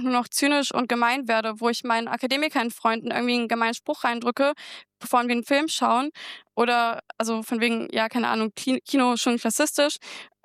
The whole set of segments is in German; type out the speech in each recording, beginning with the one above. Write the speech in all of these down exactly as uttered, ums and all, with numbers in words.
nur noch zynisch und gemein werde, wo ich meinen Akademikern-Freunden irgendwie einen gemeinen Spruch reindrücke, bevor wir einen Film schauen. Oder, also von wegen, ja, keine Ahnung, Kli- Kino schon klassistisch.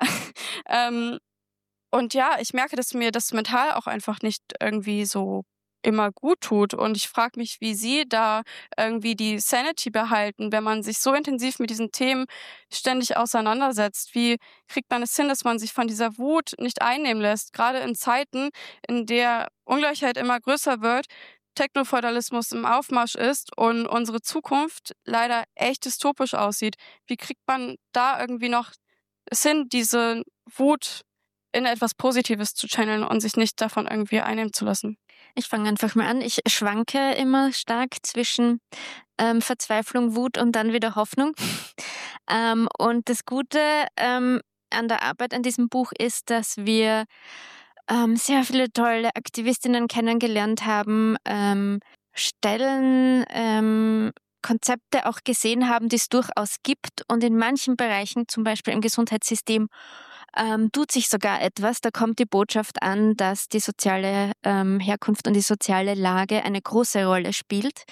ähm, und ja, ich merke, dass mir das mental auch einfach nicht irgendwie so immer gut tut. Und ich frage mich, wie Sie da irgendwie die Sanity behalten, wenn man sich so intensiv mit diesen Themen ständig auseinandersetzt. Wie kriegt man es hin, dass man sich von dieser Wut nicht einnehmen lässt? Gerade in Zeiten, in der Ungleichheit immer größer wird, Technofeudalismus im Aufmarsch ist und unsere Zukunft leider echt dystopisch aussieht. Wie kriegt man da irgendwie noch es hin, diese Wut in etwas Positives zu channeln und sich nicht davon irgendwie einnehmen zu lassen? Ich fange einfach mal an. Ich schwanke immer stark zwischen ähm, Verzweiflung, Wut und dann wieder Hoffnung. ähm, und das Gute ähm, an der Arbeit an diesem Buch ist, dass wir ähm, sehr viele tolle Aktivistinnen kennengelernt haben, ähm, Stellen, ähm, Konzepte auch gesehen haben, die es durchaus gibt. Und in manchen Bereichen, zum Beispiel im Gesundheitssystem, ähm, tut sich sogar etwas. Da kommt die Botschaft an, dass die soziale ähm, Herkunft und die soziale Lage eine große Rolle spielt.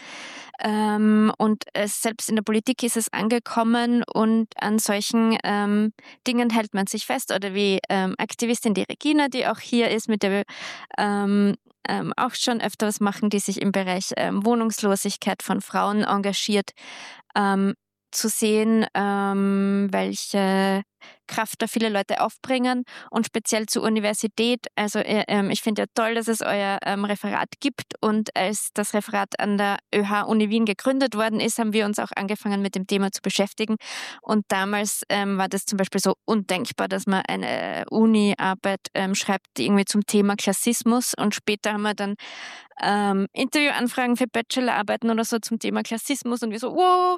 Ähm, und es, selbst in der Politik ist es angekommen und an solchen ähm, Dingen hält man sich fest. Oder wie ähm, Aktivistin die Regina, die auch hier ist, mit der wir ähm, ähm, auch schon öfter was machen, die sich im Bereich ähm, Wohnungslosigkeit von Frauen engagiert. Ähm, zu sehen, ähm, welche Kraft da viele Leute aufbringen und speziell zur Universität. Also äh, ähm, ich finde ja toll, dass es euer ähm, Referat gibt und als das Referat an der ÖH-Uni Wien gegründet worden ist, haben wir uns auch angefangen mit dem Thema zu beschäftigen und damals ähm, war das zum Beispiel so undenkbar, dass man eine Uni-Arbeit ähm, schreibt, die irgendwie zum Thema Klassismus und später haben wir dann ähm, Interviewanfragen für Bachelorarbeiten oder so zum Thema Klassismus und wir so, wow!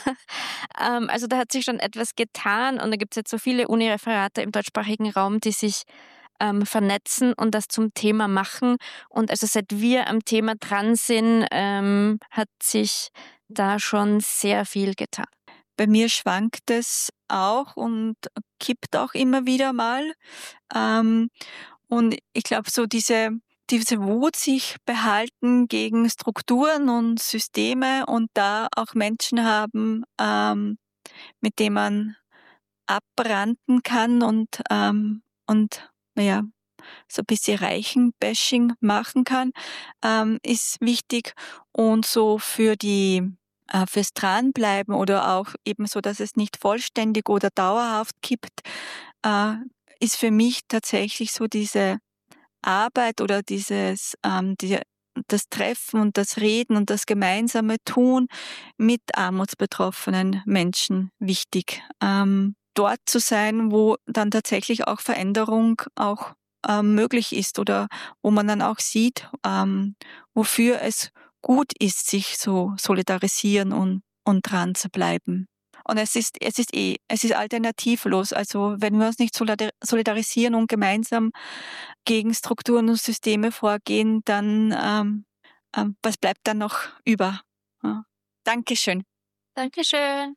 ähm, also da hat sich schon etwas getan und da gibt es jetzt so viele Uni-Referate im deutschsprachigen Raum, die sich ähm, vernetzen und das zum Thema machen. Und also seit wir am Thema dran sind, ähm, hat sich da schon sehr viel getan. Bei mir schwankt es auch und kippt auch immer wieder mal. Ähm, und ich glaube, so diese, diese Wut sich behalten gegen Strukturen und Systeme und da auch Menschen haben, ähm, mit denen man abbranden kann und, ähm, und naja, so ein bisschen Reichenbashing machen kann, ähm, ist wichtig. Und so für die äh, fürs Dranbleiben oder auch eben so, dass es nicht vollständig oder dauerhaft kippt, äh, ist für mich tatsächlich so diese Arbeit oder dieses ähm, die, das Treffen und das Reden und das gemeinsame Tun mit armutsbetroffenen Menschen wichtig. Ähm, dort zu sein, wo dann tatsächlich auch Veränderung auch ähm, möglich ist oder wo man dann auch sieht, ähm, wofür es gut ist, sich so solidarisieren und, und dran zu bleiben. Und es ist, es ist eh, es ist alternativlos. Also wenn wir uns nicht solidar- solidarisieren und gemeinsam gegen Strukturen und Systeme vorgehen, dann ähm, ähm, was bleibt dann noch über? Ja. Dankeschön. Dankeschön.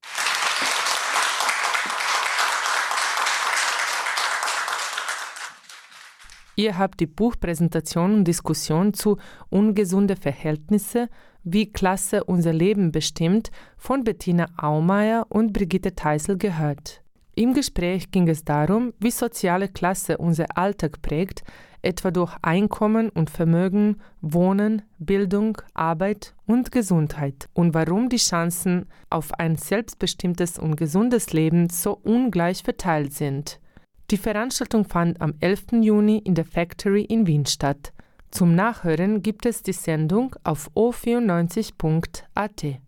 Ihr habt die Buchpräsentation und Diskussion zu Ungesunde Verhältnisse, wie Klasse unser Leben bestimmt, von Bettina Aumeier und Brigitte Teisel gehört. Im Gespräch ging es darum, wie soziale Klasse unser Alltag prägt, etwa durch Einkommen und Vermögen, Wohnen, Bildung, Arbeit und Gesundheit und warum die Chancen auf ein selbstbestimmtes und gesundes Leben so ungleich verteilt sind. Die Veranstaltung fand am elften Juni in der Factory in Wien statt. Zum Nachhören gibt es die Sendung auf o vierundneunzig punkt a t.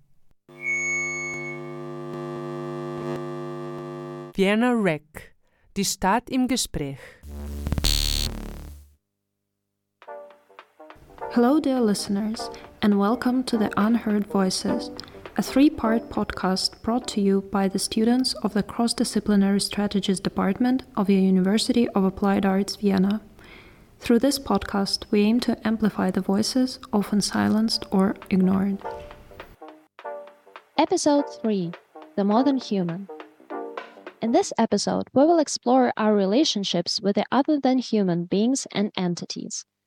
Vienna Rec, die Stadt im Gespräch. Hello, dear listeners, and welcome to the Unheard Voices, a three-part podcast brought to you by the students of the Cross-Disciplinary Strategies Department of the University of Applied Arts, Vienna. Through this podcast, we aim to amplify the voices often silenced or ignored. Episode three, The Modern Human. In this episode, we will explore our relationships with the other-than-human beings and entities.